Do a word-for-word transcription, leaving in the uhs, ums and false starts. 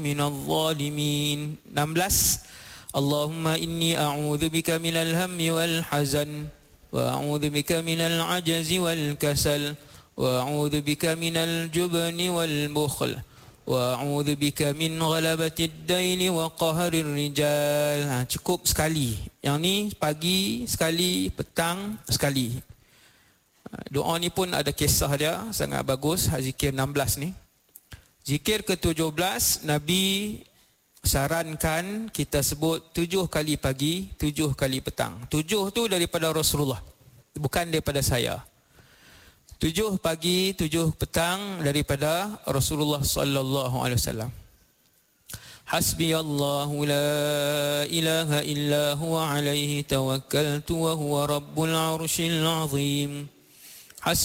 minal zalimin. enam belas. Allahumma inni a'udzu bika minal hammi wal hazan wa a'udzu bika minal ajzi wal kasal wa a'udzu bika minal jubni wal bukhl wa a'udzu bika min ghalabatid daini wa qahrir rijal. Ha, cukup sekali. Yang ni pagi sekali, petang sekali. Doa ni pun ada kisah dia, sangat bagus. Zikir enam belas ni. Zikir ke tujuh belas, Nabi sarankan kita sebut tujuh kali pagi, tujuh kali petang. Tujuh tu daripada Rasulullah, bukan daripada saya. Tujuh pagi, tujuh petang daripada Rasulullah sallallahu alaihi wasallam. Hasbiyallahu la ilaha illa huwa alaihi tawakkaltu wa huwa rabbul arshil azim.